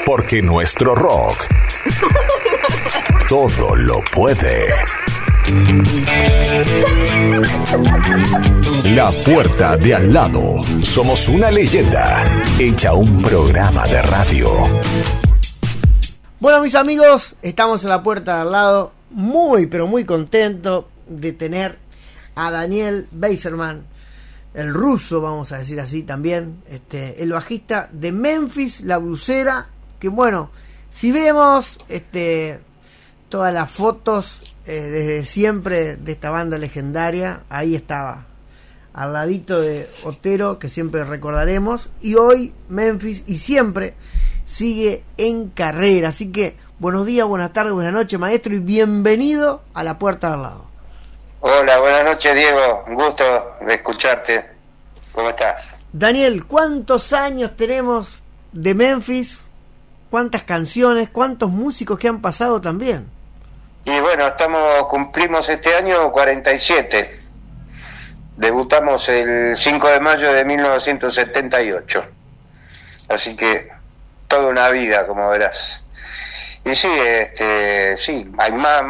Porque nuestro rock todo lo puede. La Puerta de Al Lado. Somos una leyenda hecha un programa de radio. Bueno, mis amigos, estamos en La Puerta de Al Lado. Muy, pero muy contento de tener a Daniel Beiserman, el ruso, vamos a decir así también, el bajista de Memphis, La Blusera, que bueno, si vemos todas las fotos desde siempre de esta banda legendaria, ahí estaba, al ladito de Otero, que siempre recordaremos, y hoy Memphis y siempre sigue en carrera. Así que buenos días, buenas tardes, buenas noches, maestro, y bienvenido a La Puerta de Al Lado. Hola, buenas noches, Diego, un gusto de escucharte. ¿Cómo estás? Daniel, ¿cuántos años tenemos de Memphis? ¿Cuántas canciones? ¿Cuántos músicos que han pasado también? Y bueno, cumplimos este año 47. Debutamos el 5 de mayo de 1978. Así que toda una vida, como verás. Y sí, sí, hay más